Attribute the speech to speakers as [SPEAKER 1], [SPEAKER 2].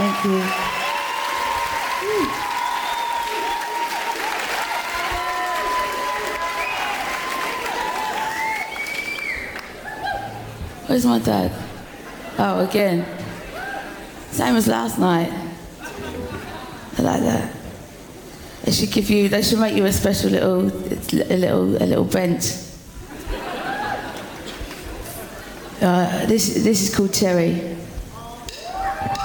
[SPEAKER 1] Thank you. Where's my dad? Oh, again. Same as last night. I like that. They should make you a special little bench. This is called Cherry.